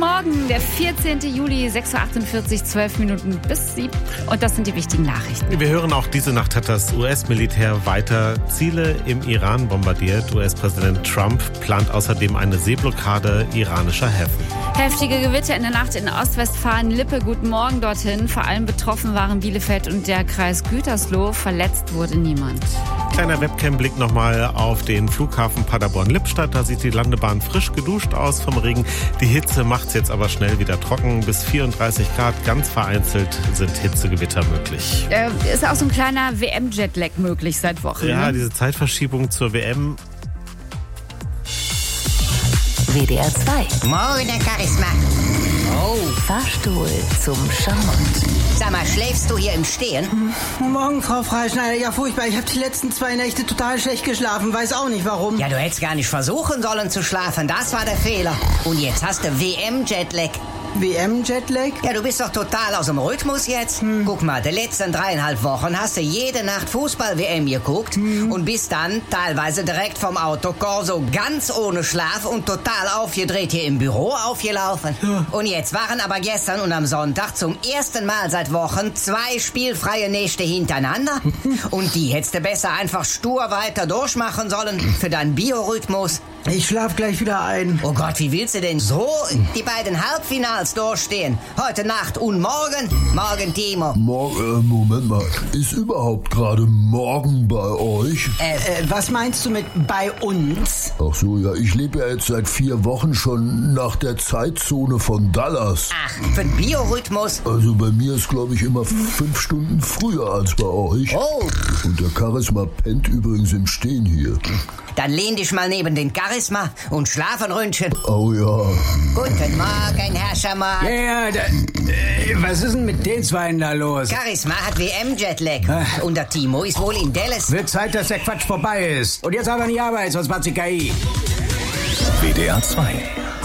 Morgen, der 14. Juli, 6.48 Uhr, 12 Minuten bis 7. Und das sind die wichtigen Nachrichten. Wir hören auch, diese Nacht hat das US-Militär weiter Ziele im Iran bombardiert. US-Präsident Trump plant außerdem eine Seeblockade iranischer Häfen. Heftige Gewitter in der Nacht in Ostwestfalen-Lippe. Guten Morgen dorthin. Vor allem betroffen waren Bielefeld und der Kreis Gütersloh. Verletzt wurde niemand. Kleiner Webcam-Blick nochmal auf den Flughafen Paderborn-Lippstadt. Da sieht die Landebahn frisch geduscht aus vom Regen. Die Hitze macht es jetzt aber schnell wieder trocken. Bis 34 Grad, ganz vereinzelt sind Hitzegewitter möglich. Ist auch so ein kleiner WM-Jetlag möglich seit Wochen. Ja, ne? diese Zeitverschiebung zur WM. WDR 2. Morgen, der Charisma. Oh, Fahrstuhl zum Charmant. sag mal, schläfst du hier im Stehen? Morgen, Frau Freischneider. Ja, furchtbar. Ich habe die letzten 2 Nächte total schlecht geschlafen. Weiß auch nicht, warum. Ja, du hättest gar nicht versuchen sollen zu schlafen. Das war der Fehler. Und jetzt hast du WM-Jetlag. WM-Jetlag? Ja, du bist doch total aus dem Rhythmus jetzt. Guck mal, die letzten 3,5 Wochen hast du jede Nacht Fußball-WM geguckt und bist dann teilweise direkt vom Autokorso ganz ohne Schlaf und total aufgedreht hier im Büro aufgelaufen. Ja. Und jetzt waren aber gestern und am Sonntag zum ersten Mal seit Wochen 2 spielfreie Nächte hintereinander. Und die hättest du besser einfach stur weiter durchmachen sollen für deinen Biorhythmus. Ich schlaf gleich wieder ein. Oh Gott, wie willst du denn so die beiden Halbfinals durchstehen? Heute Nacht und morgen? Morgen, Timo. Moment mal. Ist überhaupt gerade morgen bei euch? Was meinst du mit bei uns? Ach so, ja, ich lebe ja jetzt seit 4 Wochen schon nach der Zeitzone von Dallas. Ach, für den Biorhythmus? Also bei mir ist, glaube ich, immer 5 Stunden früher als bei euch. Oh, Und der Charisma pennt übrigens im Stehen hier. dann lehn dich mal neben den Charisma und schlaf ein Ründchen. Oh ja. Guten Morgen, Herr Schamat. Was ist denn mit den Zweien da los? Charisma hat WM-Jetlag. Und der Timo ist wohl in Dallas. Wird Zeit, dass der Quatsch vorbei ist. Und jetzt aber nicht Arbeit, sonst macht sie KI. WDR 2